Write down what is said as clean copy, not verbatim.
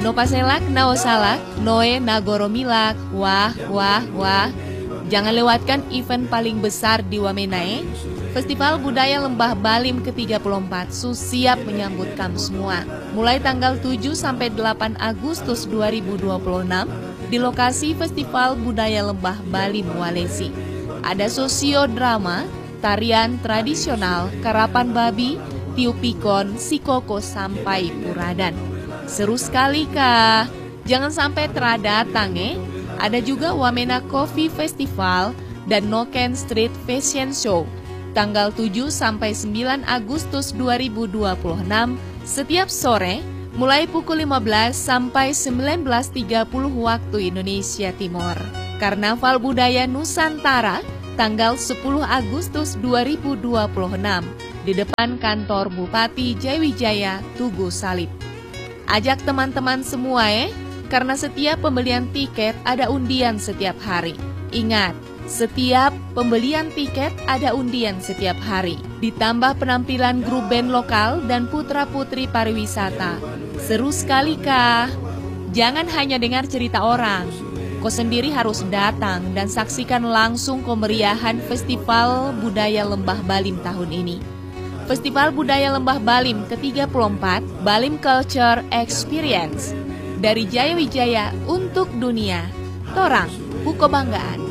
No paselak, naosalak, noe nagoromilak, wah, wah, wah. Jangan lewatkan event paling besar di Wamena. Festival Budaya Lembah Balim ke-34 siap menyambut kamu semua. Mulai tanggal 7 sampai 8 Agustus 2026 di lokasi Festival Budaya Lembah Balim Walesi. Ada sosiodrama, tarian tradisional, karapan babi, tiup pikon, sikoko sampai puradan. Seru sekali kah? Jangan sampai terdatang Ada juga Wamena Coffee Festival dan Noken Street Fashion Show. Tanggal 7 sampai 9 Agustus 2026 setiap sore mulai pukul 15 sampai 19.30 waktu Indonesia Timur. Karnaval Budaya Nusantara tanggal 10 Agustus 2026 di depan kantor Bupati Jayawijaya Tugu Salib. Ajak teman-teman semua karena setiap pembelian tiket ada undian setiap hari. Ingat, setiap pembelian tiket ada undian setiap hari. Ditambah penampilan grup band lokal dan putra-putri pariwisata. Seru sekali kah? Jangan hanya dengar cerita orang. Kau sendiri harus datang dan saksikan langsung kemeriahan Festival Budaya Lembah Balim tahun ini. Festival Budaya Lembah Balim ke-34 Balim Culture Experience. Dari Jayawijaya untuk dunia, Torang Buko Banggaan.